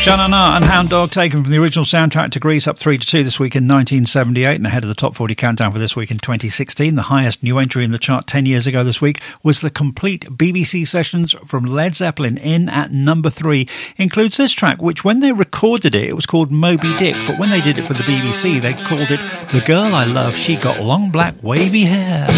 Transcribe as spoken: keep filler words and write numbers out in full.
Sha-Na-Na and Hound Dog, taken from the original soundtrack to Grease, up three to two this week in nineteen seventy-eight, and ahead of the top forty countdown for this week in twenty sixteen. The highest new entry in the chart ten years ago this week was the complete B B C sessions from Led Zeppelin, in at number three. Includes this track, which when they recorded it, it was called Moby Dick, but when they did it for the B B C, they called it The Girl I Love, She Got Long Black Wavy Hair.